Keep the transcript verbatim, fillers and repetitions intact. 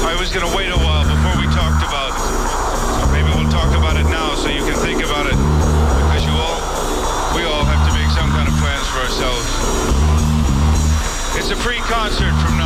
I was going to wait a while before we talked about it. So maybe we'll talk about it now so you can think about it. Because you all, we all have to make some kind of plans for ourselves. It's a pre-concert from